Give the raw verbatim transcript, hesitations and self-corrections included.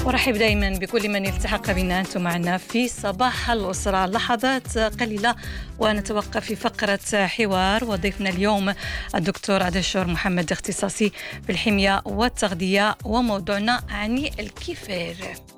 ورحب دائما بكل من التحق بنا أنتم معنا في صباح الأسرة. لحظات قليلة ونتوقف في فقرة حوار، وضيفنا اليوم الدكتور عدشور محمد، اختصاصي في الحمية والتغذية، وموضوعنا عن الكفاف.